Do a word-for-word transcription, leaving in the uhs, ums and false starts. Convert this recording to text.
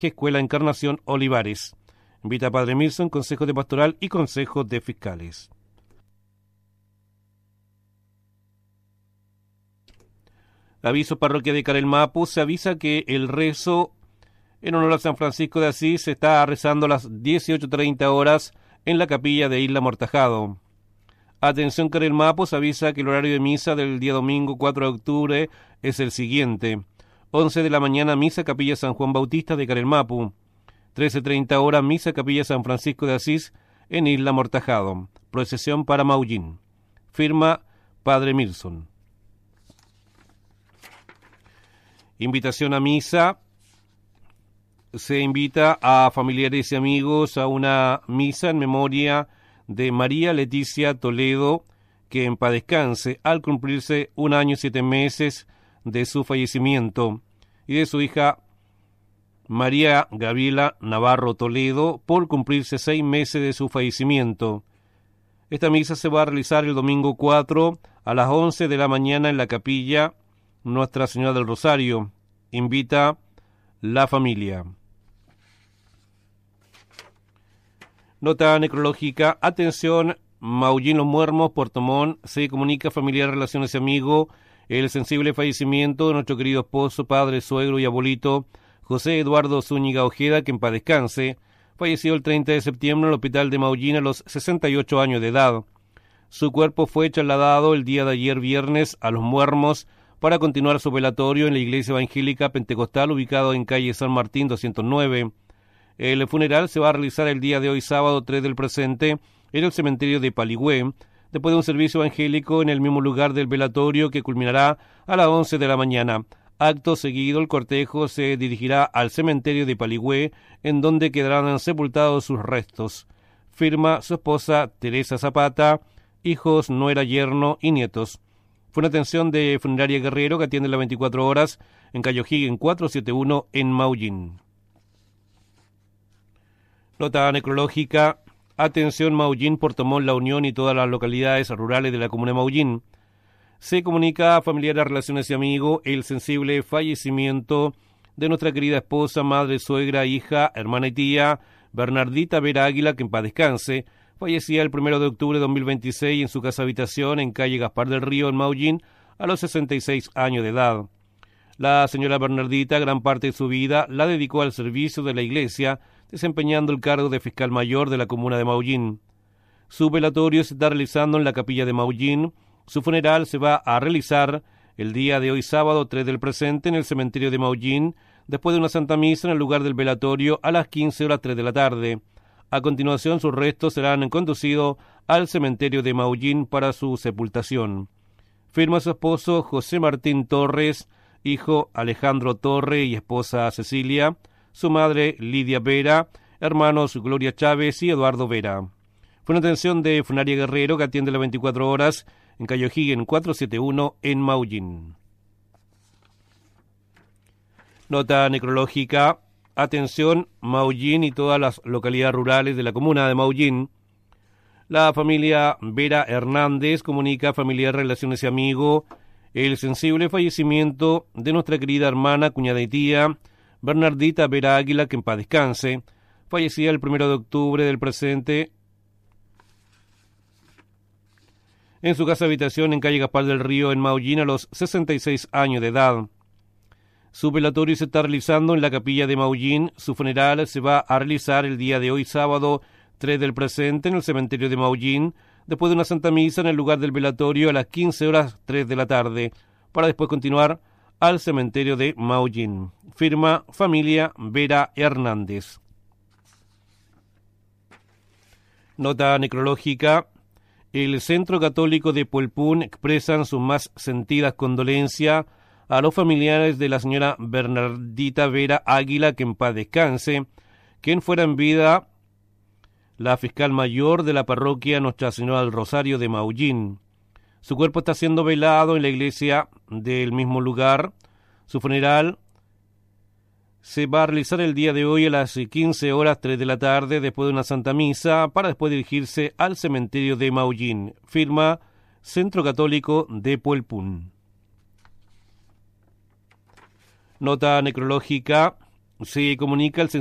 Escuela Encarnación Olivares. Invita a Padre Milson, Consejo de Pastoral y Consejo de Fiscales. Aviso Parroquia de Carelmapu, se avisa que el rezo en honor a San Francisco de Asís se está rezando a las dieciocho treinta horas en la capilla de Isla Mortajado. Atención Carelmapu, se avisa que el horario de misa del día domingo cuatro de octubre es el siguiente. once de la mañana, misa Capilla San Juan Bautista de Carelmapu. trece treinta horas, misa Capilla San Francisco de Asís en Isla Mortajado. Procesión para Maullín. Firma Padre Milson. Invitación a misa. Se invita a familiares y amigos a una misa en memoria de María Leticia Toledo, que en paz descanse, al cumplirse un año y siete meses de su fallecimiento, y de su hija María Gabriela Navarro Toledo, por cumplirse seis meses de su fallecimiento. Esta misa se va a realizar el domingo cuatro a las once de la mañana en la capilla Nuestra Señora del Rosario. Invita la familia. Nota necrológica. Atención, Maullín Los Muermos, Puerto Montt. Se comunica familiar, relaciones y amigo el sensible fallecimiento de nuestro querido esposo, padre, suegro y abuelito José Eduardo Zúñiga Ojeda, que en paz descanse. Falleció el treinta de septiembre en el hospital de Maullín a los sesenta y ocho años de edad. Su cuerpo fue trasladado el día de ayer viernes a Los Muermos para continuar su velatorio en la iglesia evangélica pentecostal ubicado en calle San Martín doscientos nueve. El funeral se va a realizar el día de hoy, sábado tres del presente, en el cementerio de Paligüé, después de un servicio evangélico en el mismo lugar del velatorio que culminará a las once de la mañana. Acto seguido, el cortejo se dirigirá al cementerio de Paligüé, en donde quedarán sepultados sus restos. Firma su esposa Teresa Zapata, hijos, nuera, yerno y nietos. Fue una atención de Funeraria Guerrero, que atiende las veinticuatro horas en Cayo Higgins cuatrocientos setenta y uno en Maullín. Nota necrológica. Atención Maullín, Puerto Montt, La Unión y todas las localidades rurales de la comuna de Maullín. Se comunica a familiares, relaciones y amigos el sensible fallecimiento de nuestra querida esposa, madre, suegra, hija, hermana y tía Bernardita Vera Águila, que en paz descanse. Fallecía el primero de octubre de dos mil veintiséis en su casa habitación en calle Gaspar del Río, en Maullín, a los sesenta y seis años de edad. La señora Bernardita gran parte de su vida la dedicó al servicio de la iglesia, desempeñando el cargo de fiscal mayor de la comuna de Maullín. Su velatorio se está realizando en la capilla de Maullín. Su funeral se va a realizar el día de hoy, sábado tres del presente, en el cementerio de Maullín, después de una santa misa en el lugar del velatorio a las quince horas tres de la tarde. A continuación, sus restos serán conducidos al cementerio de Maullín para su sepultación. Firma su esposo José Martín Torres, hijo Alejandro Torre y esposa Cecilia, su madre Lidia Vera, hermanos Gloria Chávez y Eduardo Vera. Fue una atención de Funeraria Guerrero, que atiende las veinticuatro horas en Cayo Higgins cuatrocientos setenta y uno en Maullín. Nota necrológica. Atención Maullín y todas las localidades rurales de la comuna de Maullín. La familia Vera Hernández comunica a familiares, relaciones y amigos el sensible fallecimiento de nuestra querida hermana, cuñada y tía Bernardita Vera Águila, que en paz descanse. Fallecía el primero de octubre del presente en su casa habitación en calle Gaspar del Río, en Maullín, a los sesenta y seis años de edad. Su velatorio se está realizando en la capilla de Maullín. Su funeral se va a realizar el día de hoy, sábado tres del presente, en el cementerio de Maullín, después de una santa misa en el lugar del velatorio a las quince horas tres de la tarde, para después continuar al cementerio de Maullín. Firma familia Vera Hernández. Nota necrológica. El Centro Católico de Puelpún expresan sus más sentidas condolencias a los familiares de la señora Bernardita Vera Águila, que en paz descanse, quien fuera en vida la fiscal mayor de la parroquia Nuestra Señora del Rosario de Maullín. Su cuerpo está siendo velado en la iglesia del mismo lugar. Su funeral se va a realizar el día de hoy a las quince horas tres de la tarde, después de una santa misa, para después dirigirse al cementerio de Maullín. Firma Centro Católico de Puelpún. Nota necrológica. Se comunica el